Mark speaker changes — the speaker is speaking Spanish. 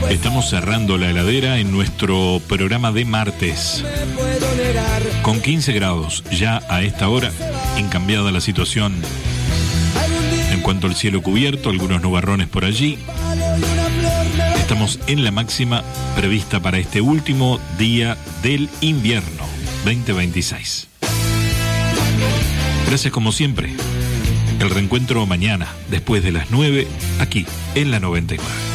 Speaker 1: Estamos cerrando la heladera en nuestro programa de martes. Con 15 grados ya a esta hora, incambiada la situación. En cuanto al cielo cubierto, algunos nubarrones por allí. Estamos en la máxima prevista para este último día del invierno 2026. Gracias como siempre. El reencuentro mañana, después de las 9, aquí en la 99.